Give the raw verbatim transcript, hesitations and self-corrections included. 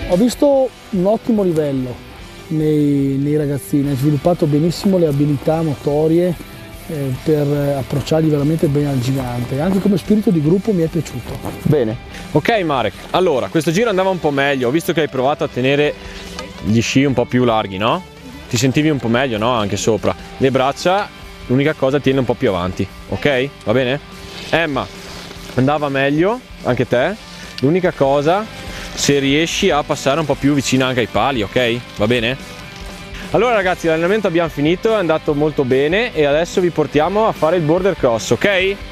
Ho visto un ottimo livello nei, nei ragazzini, ha sviluppato benissimo le abilità motorie eh, per approcciarli veramente bene al gigante, anche come spirito di gruppo mi è piaciuto. Bene, ok Marek, allora questo giro andava un po' meglio, ho visto che hai provato a tenere gli sci un po' più larghi, no? Ti sentivi un po' meglio, no? Anche sopra. Le braccia, l'unica cosa, tieni un po' più avanti, ok? Va bene? Emma, andava meglio, anche te. L'unica cosa, se riesci a passare un po' più vicina anche ai pali, ok? Va bene? Allora ragazzi, l'allenamento abbiamo finito, è andato molto bene e adesso vi portiamo a fare il border cross, ok?